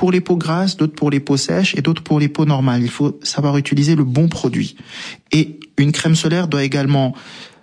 pour les peaux grasses, d'autres pour les peaux sèches et d'autres pour les peaux normales. Il faut savoir utiliser le bon produit. Et une crème solaire doit également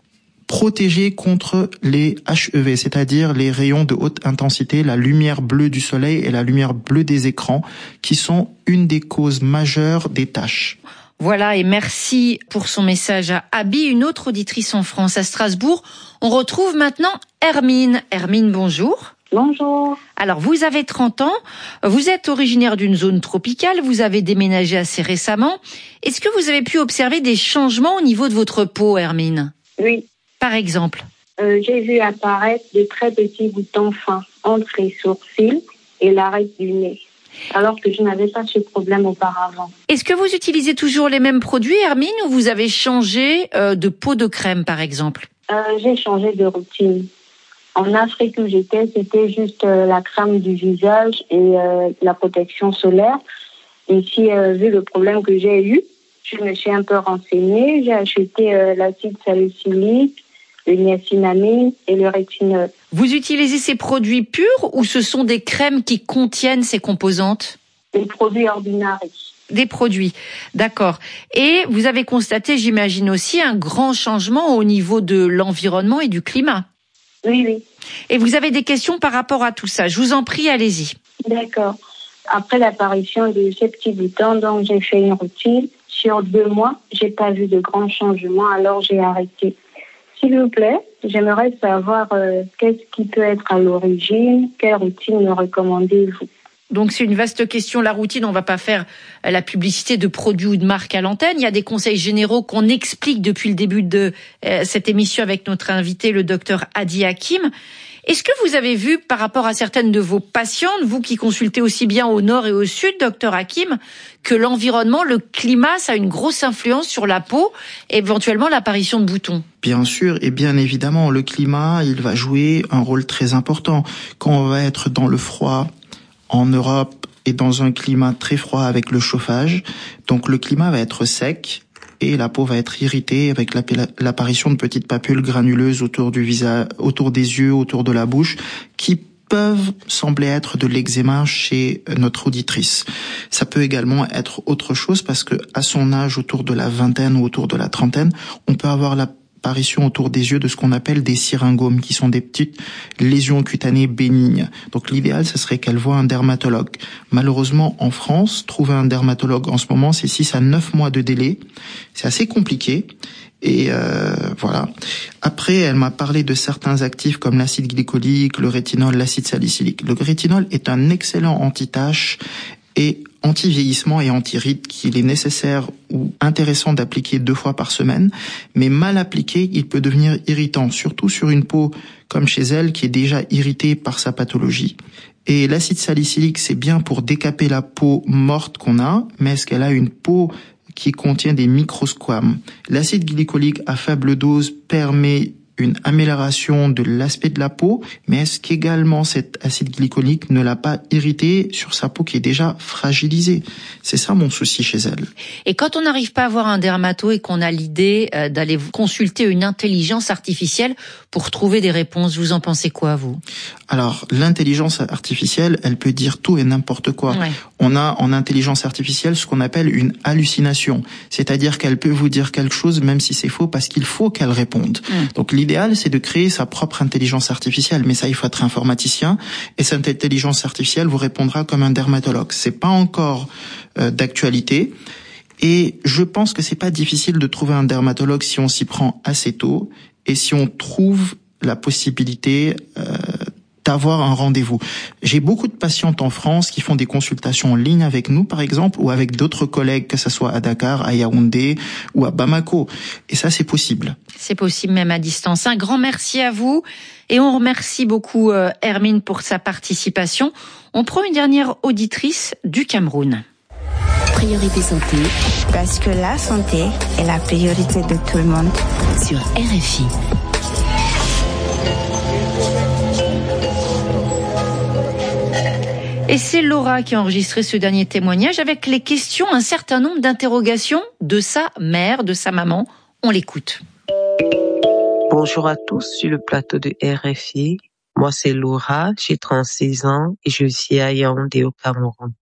protéger contre les HEV, c'est-à-dire les rayons de haute intensité, la lumière bleue du soleil et la lumière bleue des écrans, qui sont une des causes majeures des taches. Voilà, et merci pour son message à Abby, une autre auditrice en France, à Strasbourg. On retrouve maintenant Hermine. Hermine, bonjour. Bonjour. Alors, vous avez 30 ans, vous êtes originaire d'une zone tropicale, vous avez déménagé assez récemment. Est-ce que vous avez pu observer des changements au niveau de votre peau, Hermine ? Oui. Par exemple ? J'ai vu apparaître de très petits boutons fins entre les sourcils et l'arête du nez, alors que je n'avais pas ce problème auparavant. Est-ce que vous utilisez toujours les mêmes produits, Hermine, ou vous avez changé de peau de crème, par exemple ? J'ai changé de routine. En Afrique où j'étais, c'était juste la crème du visage et la protection solaire. Ici, vu le problème que j'ai eu, je me suis un peu renseignée. J'ai acheté l'acide salicylique, le niacinamide et le rétinol. Vous utilisez ces produits purs ou ce sont des crèmes qui contiennent ces composantes ? Des produits ordinaires. Des produits, d'accord. Et vous avez constaté, j'imagine aussi, un grand changement au niveau de l'environnement et du climat ? Oui, oui. Et vous avez des questions par rapport à tout ça ? Je vous en prie, allez-y. D'accord. Après l'apparition de ces petits boutons, donc j'ai fait une routine. Sur 2 mois, j'ai pas vu de grands changements, alors j'ai arrêté. S'il vous plaît, j'aimerais savoir qu'est-ce qui peut être à l'origine, quelle routine me recommandez-vous ? Donc c'est une vaste question, la routine, on va pas faire la publicité de produits ou de marques à l'antenne. Il y a des conseils généraux qu'on explique depuis le début de cette émission avec notre invité, le docteur Hadi Hakim. Est-ce que vous avez vu, par rapport à certaines de vos patientes, vous qui consultez aussi bien au nord et au sud, docteur Hakim, que l'environnement, le climat, ça a une grosse influence sur la peau et éventuellement l'apparition de boutons ? Bien sûr, et bien évidemment, le climat, il va jouer un rôle très important. Quand on va être dans le froid, en Europe, et dans un climat très froid avec le chauffage, donc le climat va être sec, et la peau va être irritée avec l'apparition de petites papules granuleuses autour du visage, autour des yeux, autour de la bouche, qui peuvent sembler être de l'eczéma chez notre auditrice. Ça peut également être autre chose parce que à son âge, autour de la vingtaine ou autour de la trentaine, on peut avoir l'apparition autour des yeux de ce qu'on appelle des syringomes, qui sont des petites lésions cutanées bénignes. Donc l'idéal, ce serait qu'elle voie un dermatologue. Malheureusement, en France, trouver un dermatologue en ce moment, c'est 6 à 9 mois de délai. C'est assez compliqué. Et voilà. Après, elle m'a parlé de certains actifs comme l'acide glycolique, le rétinol, l'acide salicylique. Le rétinol est un excellent anti-tache et anti-vieillissement et anti-rides qu'il est nécessaire ou intéressant d'appliquer 2 fois par semaine, mais mal appliqué, il peut devenir irritant, surtout sur une peau comme chez elle qui est déjà irritée par sa pathologie. Et l'acide salicylique, c'est bien pour décaper la peau morte qu'on a, mais est-ce qu'elle a une peau qui contient des microsquames? L'acide glycolique à faible dose permet une amélioration de l'aspect de la peau, mais est-ce qu'également cet acide glycolique ne l'a pas irritée sur sa peau qui est déjà fragilisée? C'est ça mon souci chez elle. Et quand on n'arrive pas à voir un dermato et qu'on a l'idée d'aller consulter une intelligence artificielle pour trouver des réponses, vous en pensez quoi, vous? Alors, l'intelligence artificielle, elle peut dire tout et n'importe quoi. Ouais. On a en intelligence artificielle ce qu'on appelle une hallucination, c'est-à-dire qu'elle peut vous dire quelque chose même si c'est faux parce qu'il faut qu'elle réponde. Donc l'idéal, c'est de créer sa propre intelligence artificielle, mais ça, il faut être informaticien, et cette intelligence artificielle vous répondra comme un dermatologue. C'est pas encore d'actualité, et je pense que c'est pas difficile de trouver un dermatologue si on s'y prend assez tôt, et si on trouve la possibilité d'avoir un rendez-vous. J'ai beaucoup de patientes en France qui font des consultations en ligne avec nous, par exemple, ou avec d'autres collègues, que ce soit à Dakar, à Yaoundé ou à Bamako. Et ça, c'est possible. C'est possible même à distance. Un grand merci à vous. Et on remercie beaucoup Hermine pour sa participation. On prend une dernière auditrice du Cameroun. Priorité santé. Parce que la santé est la priorité de tout le monde. Sur RFI. Et c'est Laura qui a enregistré ce dernier témoignage avec les questions, un certain nombre d'interrogations de sa mère, de sa maman. On l'écoute. Bonjour à tous sur le plateau de RFI. Moi, c'est Laura, j'ai 36 ans et je suis à Yaoundé au Cameroun.